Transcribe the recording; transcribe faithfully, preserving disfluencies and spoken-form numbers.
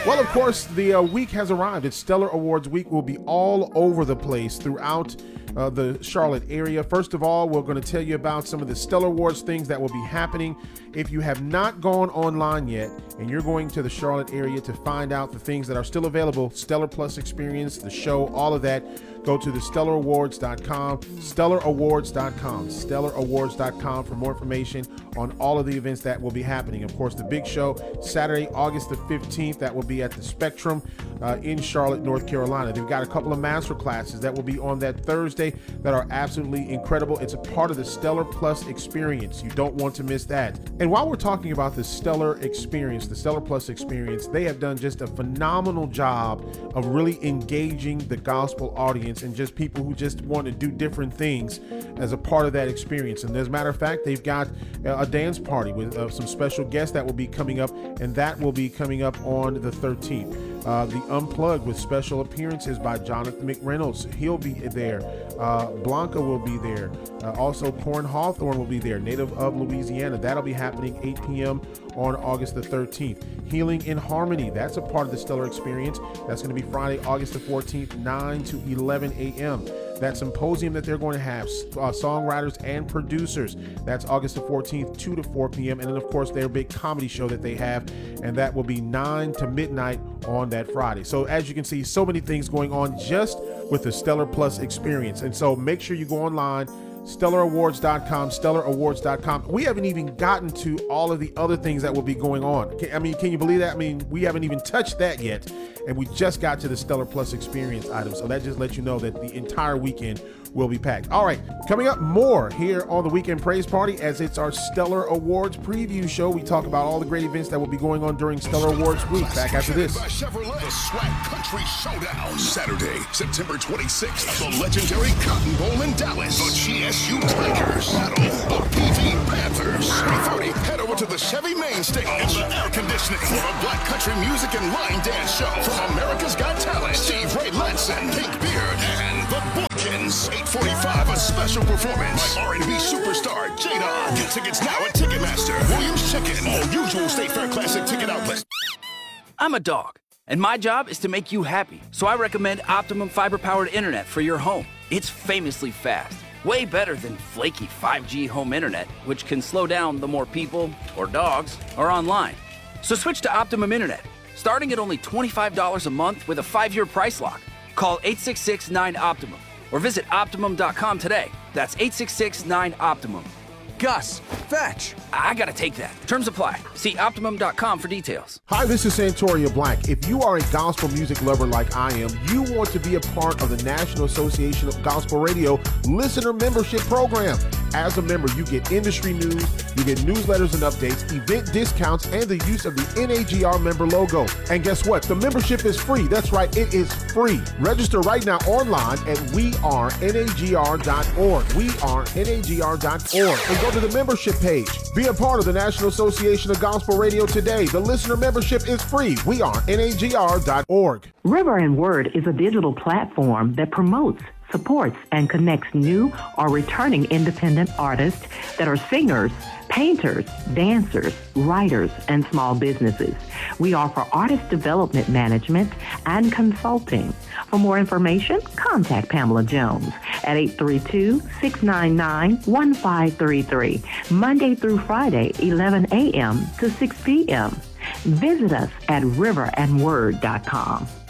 Well, of course, the uh, week has arrived. It's Stellar Awards week. We'll be all over the place throughout uh, the Charlotte area. First of all, we're going to tell you about some of the Stellar Awards things that will be happening. If you have not gone online yet and you're going to the Charlotte area to find out the things that are still available, Stellar Plus Experience, the show, all of that, go to the stellar awards dot com, stellar awards dot com, stellar awards dot com for more information on all of the events that will be happening. Of course, the big show, Saturday, August the fifteenth, that will be at the Spectrum uh, in Charlotte, North Carolina. They've got a couple of master classes that will be on that Thursday that are absolutely incredible. It's a part of the Stellar Plus experience. You don't want to miss that. And while we're talking about the Stellar experience, the Stellar Plus experience, they have done just a phenomenal job of really engaging the gospel audience and just people who just want to do different things as a part of that experience. And as a matter of fact, they've got a dance party with uh, some special guests that will be coming up, and that will be coming up on the thirteenth. Uh, the Unplugged with special appearances by Jonathan McReynolds. He'll be there. Uh, Blanca will be there. Uh, also, Corn Hawthorne will be there, native of Louisiana. That'll be happening eight p.m. on August the thirteenth. Healing in Harmony, that's a part of the Stellar experience. That's going to be Friday, August the fourteenth, nine to eleven a.m. That symposium that they're going to have, uh, songwriters and producers, that's August the fourteenth, two to four p.m. And then, of course, their big comedy show that they have, and that will be nine to midnight on that Friday. So as you can see, so many things going on just with the Stellar Plus experience. And so make sure you go online, stellar awards dot com, stellar awards dot com. We haven't even gotten to all of the other things that will be going on. I mean, can you believe that? I mean, we haven't even touched that yet. And we just got to the Stellar Plus experience item. So that just lets you know that the entire weekend will be packed. All right, coming up more here on the Weekend Praise Party, as it's our Stellar Awards preview show. We talk about all the great events that will be going on during Stellar Awards week. Back after this. Chevrolet, the Swag Country Showdown, Saturday, September twenty-sixth, at the legendary Cotton Bowl in Dallas. The G S U Tigers battle the P V Panthers. three thirty, head over to the Chevy Main Stage in the air conditioning for the Black Country Music and Line Dance Show from America's Got Talent, Steve Ray Latson, Pink Beard, and the Boykins. eight forty-five, a special performance by R and B superstar Jada. Get tickets now at Ticketmaster, Williams Chicken, all usual State Fair Classic ticket outlets. I'm a dog, and my job is to make you happy. So I recommend Optimum fiber-powered internet for your home. It's famously fast, way better than flaky five G home internet, which can slow down the more people or dogs are online. So switch to Optimum Internet, starting at only twenty-five dollars a month with a five-year price lock. Call eight six six nine Optimum or visit optimum dot com today. That's eight six six nine Optimum. Gus, fetch. I gotta take that. Terms apply. See optimum dot com for details. Hi, this is Santoria Black. If you are a gospel music lover like I am, you want to be a part of the National Association of Gospel Radio Listener Membership Program. As a member, you get industry news, you get newsletters and updates, event discounts, and the use of the N A G R member logo. And guess what? The membership is free. That's right, it is free. Register right now online at we are N A G R dot org. we are N A G R dot org. And go to the membership page. Be a part of the National Association of Gospel Radio today. The listener membership is free. we are N A G R dot org. River and Word is a digital platform that promotes, supports, and connects new or returning independent artists that are singers, painters, dancers, writers, and small businesses. We offer artist development management and consulting. For more information, contact Pamela Jones at eight three two, six nine nine, one five three three, Monday through Friday, eleven a.m. to six p.m. Visit us at river and word dot com.